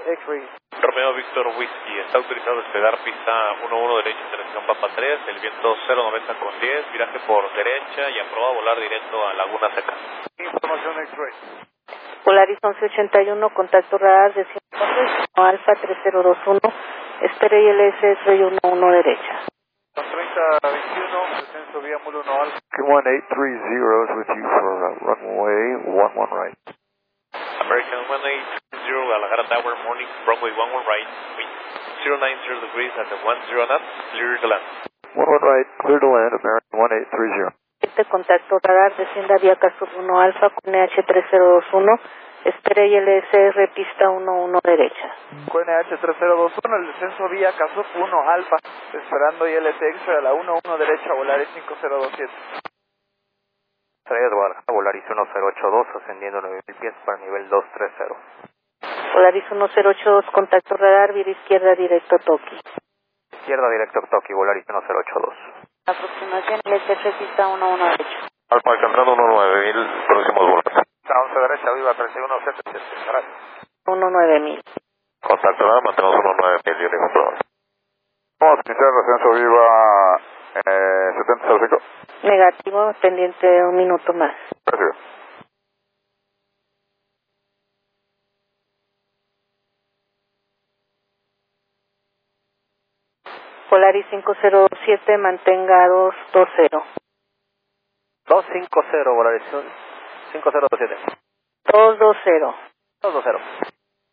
X-ray. Romeo Víctor Whisky, está autorizado a despegar pista 11 derecha, intersección Pampa 3, el viento 090 con 10, viraje por derecha y aprobado volar directo a Laguna Seca. Información X-ray. Polaris 1181, contacto radar de 100 Alfa 3021, espere ILS 311 derecha. 3021, descenso vía Mulu 1 Alfa. 1830 is with you for runway 11 right. American 180, Guadalajara Tower, morning, runway 11 right, wind 090 degrees at the 10 knots, clear to land. 11 right, clear to land, American 1830. Este contacto radar, descienda vía Casur 1 Alfa con NH 3021, espere ILSR pista 11 derecha. QNH 3021, el descenso vía Casur 1 Alfa, esperando ILS X-ray a la 11 derecha, Volaris 5027. Estrella de Guadalajara, Volaris 1082, ascendiendo 9000 pies para nivel 230. Polaris 1082, contacto radar, vía izquierda directo Toki. Izquierda directo Toki, Volaris 1082. Aproximación ILS pista 11 derecha. Alfa alcanzando 19000, próximos vuelos. 11 derecha, viva 3177, gracias. 19000. Contacto nada, mantenemos 19000, yo ningún problema. Vamos a iniciar el ascenso viva 7005. Negativo, pendiente de un minuto más. Gracias. Polaris 507, mantenga 220. 250, Volaris 5027. 220. 220.